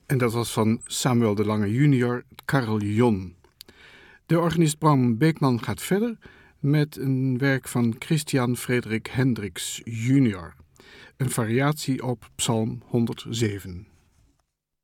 En dat was van Samuel de Lange junior, Carillon. De organist Bram Beekman gaat verder met een werk van Christian Frederik Hendricks junior. Een variatie op Psalm 107.